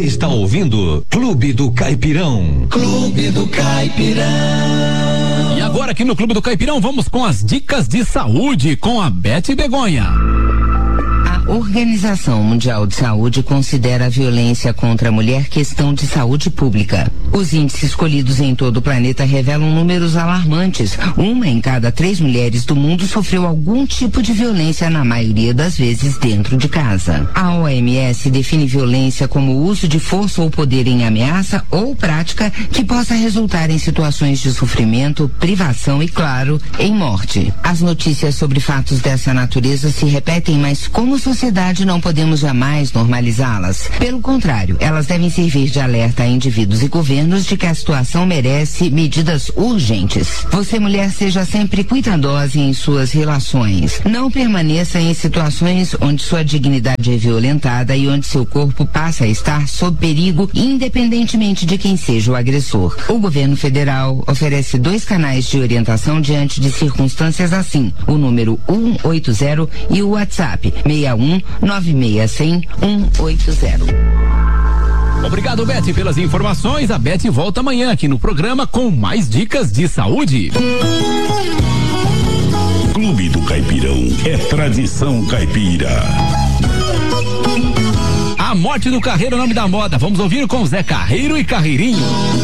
está ouvindo Clube do Caipirão. Clube do Caipirão. E agora aqui no Clube do Caipirão vamos com as dicas de saúde com a Beth Begonha. A Organização Mundial de Saúde considera a violência contra a mulher questão de saúde pública. Os índices colhidos em todo o planeta revelam números alarmantes. 1 em cada 3 mulheres do mundo sofreu algum tipo de violência, na maioria das vezes dentro de casa. A OMS define violência como o uso de força ou poder em ameaça ou prática que possa resultar em situações de sofrimento, privação e, claro, em morte. As notícias sobre fatos dessa natureza se repetem, mas como sociedade não podemos jamais normalizá-las. Pelo contrário, elas devem servir de alerta a indivíduos e governos de que a situação merece medidas urgentes. Você, mulher, seja sempre cuidadosa em suas relações. Não permaneça em situações onde sua dignidade é violentada e onde seu corpo passa a estar sob perigo, independentemente de quem seja o agressor. O governo federal oferece 2 canais de orientação diante de circunstâncias assim: o número 180 e o WhatsApp 61-9610-180. Obrigado, Beth, pelas informações. A Beth volta amanhã aqui no programa com mais dicas de saúde. Clube do Caipirão é tradição caipira. A morte do carreiro é o nome da moda. Vamos ouvir com Zé Carreiro e Carreirinho.